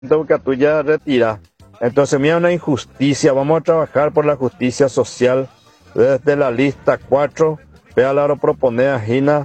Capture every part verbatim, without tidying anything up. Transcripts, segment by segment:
que tú ya retiras. Entonces, mira, una injusticia. Vamos a trabajar por la justicia social desde la lista cuatro. Vea la proponer a Gina.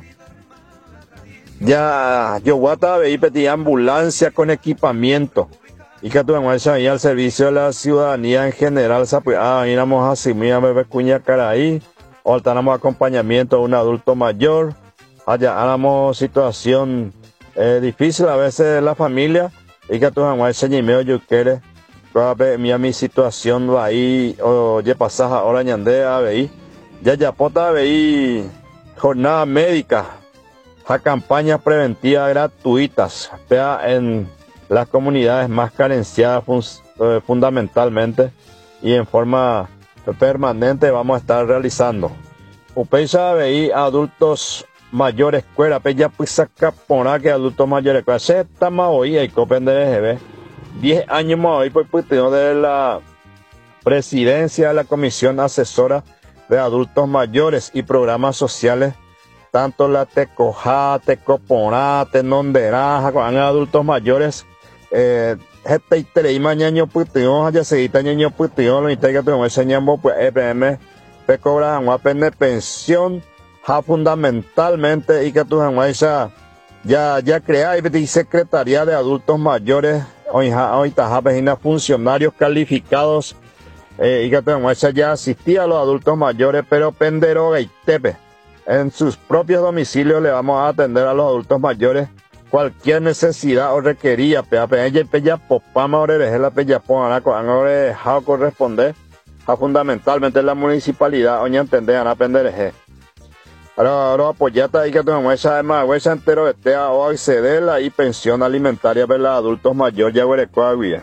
Ya, yo voy a pedir ambulancia con equipamiento. Y que tú vamos a ir al servicio de la ciudadanía en general. Ah, íbamos así, mira, me cuña cara ahí. O tenemos acompañamiento de un adulto mayor. Allá éramos situación eh, difícil a veces la familia. Y que tú vamos a enseñarme yo quiero. Mira mi situación ahí. O ya pasas ahora ñande a ver. Ya ya pota ver jornada médica. A campañas preventivas gratuitas. Vea en las comunidades más carenciadas eh, fundamentalmente. Y en forma permanente vamos a estar realizando. Upeisa veí adultos mayores cuera, ya pues saca por que adultos mayores cuera. Se está más hoy y copen de G B. diez años más hoy pues pues de la presidencia de la Comisión Asesora de Adultos Mayores y Programas Sociales, tanto la Tecojá, Tecoporá, Tenonderaja, con adultos mayores, eh, este y mañana pues ya se quita ñaño pues lo y que tenemos enseñamos pues E P M pe cobra una pena pensión ja fundamentalmente y que tu ya ya ya crea y secretaría de adultos mayores hoy hoy taja funcionarios calificados eh, y que tu ya asistía a los adultos mayores pero penderoga y tepe en sus propios domicilios le vamos a atender a los adultos mayores cualquier necesidad o requería pea pea ella pella popama oreje la pella pona con orejao corresponde a fundamentalmente la municipalidad oña entender a aprender ahora ahora apoyata ahí que tenemos esa más esa entero este o acceder la y pensión alimentaria para los adultos mayores ya huerecoa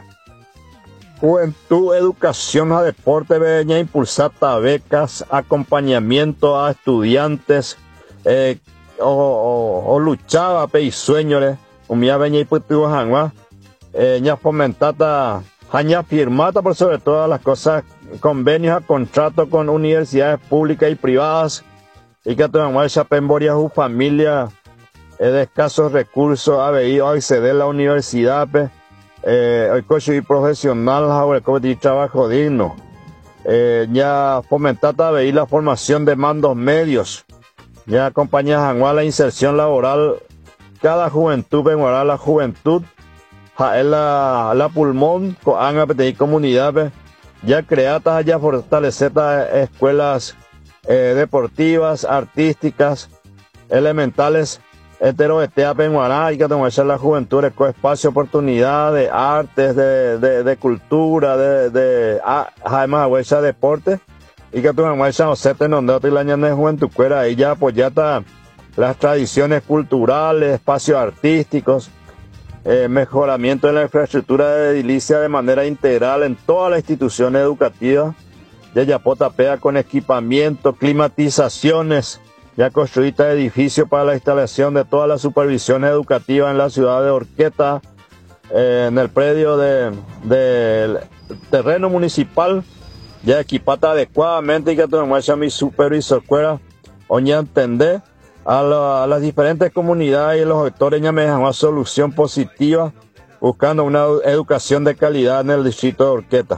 juventud educación a deporte veña impulsar becas acompañamiento a estudiantes eh, o, o, o luchaba pe y sueños un día veña y putu janwa eh, ña fomentata haña firmata por sobre todas las cosas convenios a contrato con universidades públicas y privadas y que tenemos esa pemboria su familia eh, de escasos recursos ha venido a acceder a la universidad pe, eh, el coche y profesional ahora como de trabajo digno eh, ya fomentar también la formación de mandos medios ya acompaña a la inserción laboral cada juventud mejorar la juventud ja, la, la pulmón con pedir comunidad pe, ya creata ya fortalecer escuelas eh, deportivas artísticas elementales entero este apenguará y que tengo que la juventud con espacio oportunidad de artes de, de, de cultura de, de además huecha deporte y que tengo que no sé donde otra la de juventud cuera y ya apoyata las tradiciones culturales espacios artísticos eh, mejoramiento de la infraestructura de edilicia de manera integral en todas las instituciones educativas ya ya potapea con equipamiento climatizaciones ya construida edificios para la instalación de todas las supervisiones educativas en la ciudad de Orqueta, eh, en el predio del de, de terreno municipal, ya equipata adecuadamente y que tenemos a mi supervisor cuera, oña entender a, la, a las diferentes comunidades y los sectores ya me dejan una solución positiva, buscando una educación de calidad en el distrito de Orqueta.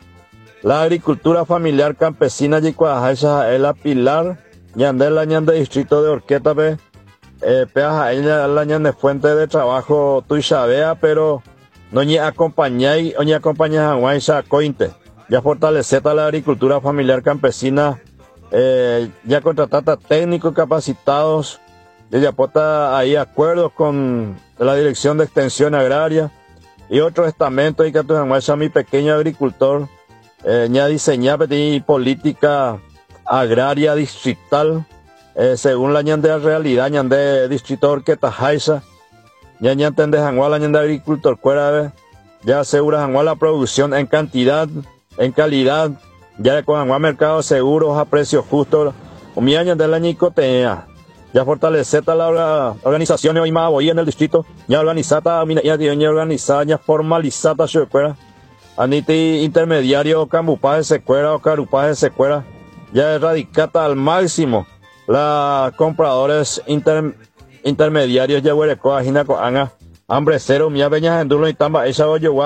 La agricultura familiar campesina y cuajaja es la pilar ñande la ñande distrito de Orqueta pe eh, peaja ella la ñande fuente de trabajo tuishabea pero no ni acompañáis o ni acompañáis a guaysa cointe ya fortaleceta la agricultura familiar campesina eh, ya contratata técnicos capacitados ya pota ahí acuerdos con la dirección de extensión agraria y otros estamentos y que tu a mi pequeño agricultor eh, ya diseñar política agraria distrital eh, según la ñande realidad ñande distrito Orqueta Jaisa ya ñande de janguá la ñande agricultor cuera ya asegura janguá la producción en cantidad en calidad ya con janguá mercados seguros a precios justos o mi año de la ñicotea ya fortalecer la organización hoy más hoy en el distrito ya organizada ya ya organizada ya formalizada se cuera aniti intermediario cambupaje se cuera o carupaje se cuera ya erradicata al máximo la compradores inter, intermediarios ya huerecoa jina coanga hambre cero, mía veña en dulo y tamba, esa oyo